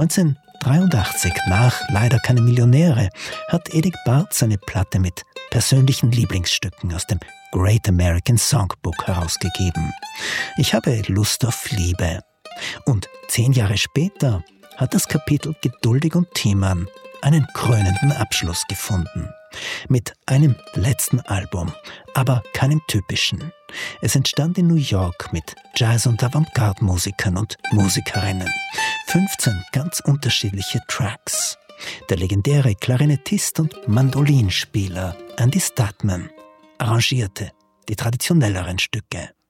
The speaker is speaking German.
1983, nach Leider keine Millionäre, hat Edith Barth seine Platte mit persönlichen Lieblingsstücken aus dem Great American Songbook herausgegeben. Ich habe Lust auf Liebe. Und 10 Jahre später hat das Kapitel Geduldig und Thiemann einen krönenden Abschluss gefunden. Mit einem letzten Album, aber keinem typischen. Es entstand in New York mit Jazz- und Avantgarde-Musikern und Musikerinnen. 15 ganz unterschiedliche Tracks. Der legendäre Klarinettist und Mandolinspieler Andy Statman arrangierte die traditionelleren Stücke.